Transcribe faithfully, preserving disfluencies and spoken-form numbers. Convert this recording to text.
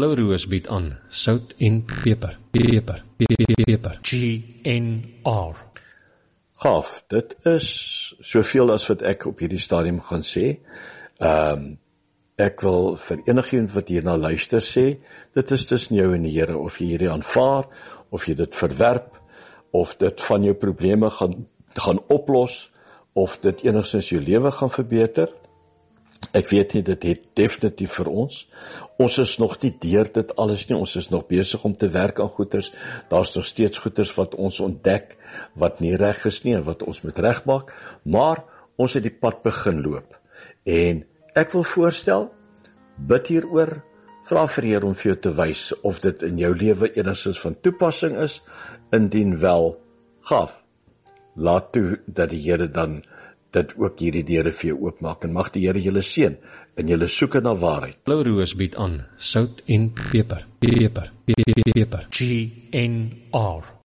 Blou Roos bied aan sout en peper, peper, peper. G N R. Gaaf, dit is soveel as wat ek op hierdie stadium gaan sê. Um, ek wil vir enigiemand wat hierna luister sê, dit is tussen jou en die Here, of jy hierdie aanvaar, of jy dit verwerp, of dit van jou probleme gaan, gaan oplos, of dit enigstens jou lewe gaan verbeter. Ek weet nie, dit het definitief vir ons. Ons is nog nie deur dit alles nie, ons is nog besig om te werk aan goeders. Daar's nog steeds goeders wat ons ontdek, wat nie reg is nie, en wat ons moet regmaak, maar ons het die pad begin loop. En ek wil voorstel, bid hieroor, vra vir Here om vir jou te wys, of dit in jou lewe enigstens van toepassing is, indien wel, gaaf. Laat toe dat die Here dan dit ook hierdie deure vir jou oopmaak, en mag die Here julle seën in julle soeke na waarheid. Blou Roos bied aan sout en peper, peper, peper. G N R.